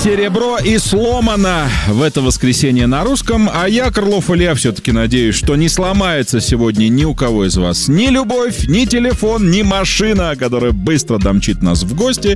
Серебро и сломано в это воскресенье на русском, а я, Крылов Илья, все-таки надеюсь, что не сломается сегодня ни у кого из вас ни любовь, ни телефон, ни машина, которая быстро домчит нас в гости,